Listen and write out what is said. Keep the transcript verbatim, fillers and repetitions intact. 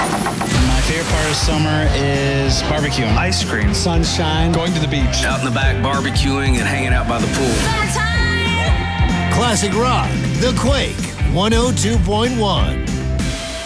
My favorite part of summer is barbecuing. Ice cream. Sunshine. Going to the beach. Out in the back barbecuing and hanging out by the pool. Classic Rock, The Quake, one oh two point one.